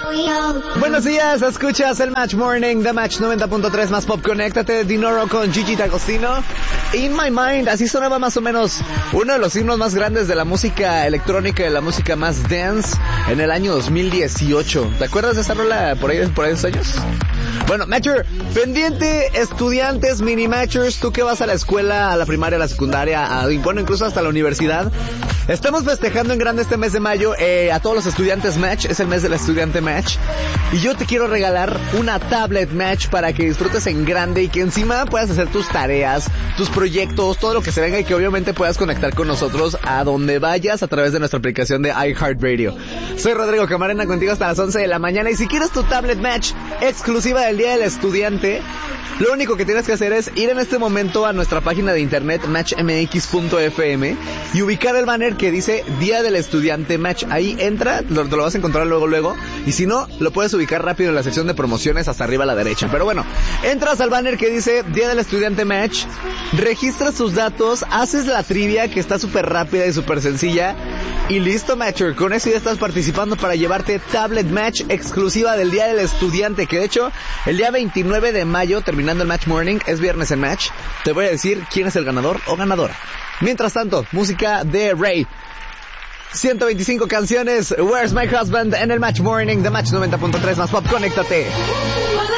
Buenos días, escuchas el Match Morning de Match 90.3 más Pop. Conéctate, Dinoro con Gigi D'Agostino. In My Mind, así sonaba más o menos uno de los himnos más grandes de la música electrónica, de la música más dance en el año 2018. ¿Te acuerdas de esa rola por esos años? Bueno, Matcher, pendiente, estudiantes, mini Matchers, tú que vas a la escuela, a la primaria, a la secundaria, bueno, incluso hasta la universidad. Estamos festejando en grande este mes de mayo a todos los estudiantes Match, es el mes del estudiante Match. Y yo te quiero regalar una tablet Match para que disfrutes en grande y que encima puedas hacer tus tareas, tus proyectos, todo lo que se venga y que obviamente puedas conectar con nosotros a donde vayas a través de nuestra aplicación de iHeartRadio. Soy Rodrigo Camarena, contigo hasta las 11 de la mañana y si quieres tu tablet Match exclusiva del Día del Estudiante, lo único que tienes que hacer es ir en este momento a nuestra página de internet matchmx.fm y ubicar el banner que dice Día del Estudiante Match. Ahí entra, te lo vas a encontrar luego, y si no, lo puedes ubicar rápido en la sección de promociones hasta arriba a la derecha. Pero bueno, entras al banner que dice Día del Estudiante Match, registras tus datos, haces la trivia que está súper rápida y súper sencilla y listo, Matcher, con eso ya estás participando para llevarte tablet Match exclusiva del Día del Estudiante, que de hecho el día 29 de mayo, terminando el Match Morning, es viernes en Match, te voy a decir quién es el ganador o ganadora. Mientras tanto, música de Ray. 125 canciones, Where's My Husband en el Match Morning de Match 90.3 más Pop. Conéctate.